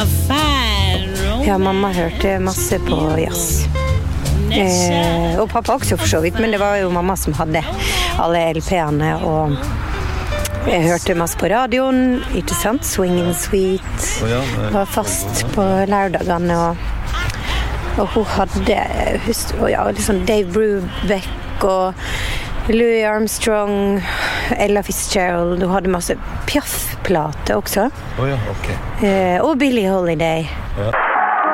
Ja, mamma hørte masse på jazz. Og pappa også for så vidt, men det var jo mamma som hadde alle LP-ene, og jeg hørte masse på radioen, ikke sant? Swingin' Sweet, var fast på lørdagene, og hun hadde, liksom Dave Brubeck og Louis Armstrong, Ella Fitzgerald, hun hadde masse Piaf-plate også. Ok. Og Billie Holiday. Ja.